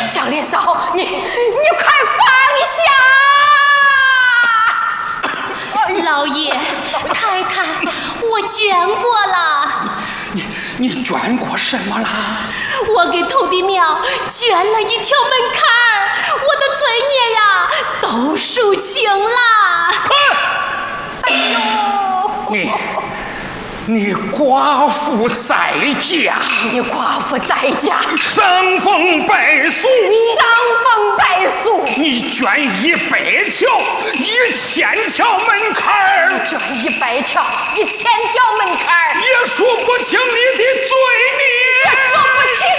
小莲嫂，你快放下！ 老爷、太太，我捐过了。 你捐过什么啦？ 我给土地庙捐了一条门槛儿，我的罪孽呀都赎清了。 哎呦！ 你寡妇在家， 你寡妇在家， 伤风败俗， 伤风败俗。 你捐100条、1000条门槛儿， 捐100条、1000条门槛儿， 也说不清你的罪孽， 也说不清